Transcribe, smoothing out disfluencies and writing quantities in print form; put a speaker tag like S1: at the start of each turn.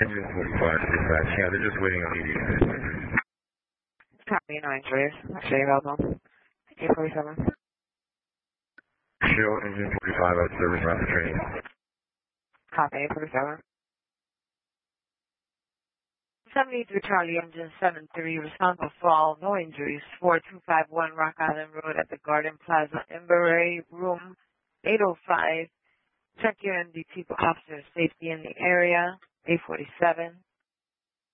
S1: Engine 45, dispatch. Yeah, they're just waiting on ED.
S2: Copy, no injuries. Actually available. 847.
S1: Show engine 45 out service around the train.
S2: Copy, 847. 73 Charlie, engine 73, responsible for all, no injuries. 4251 Rock Island Road at the Garden Plaza, Emberay, room 805. Check your MDT for officer safety in the area. 847.